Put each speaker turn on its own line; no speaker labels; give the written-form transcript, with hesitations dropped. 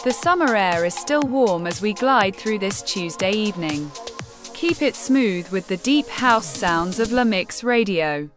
The summer air is still warm as we glide through this Tuesday evening. Keep it smooth with the deep house sounds of La Mix Radio.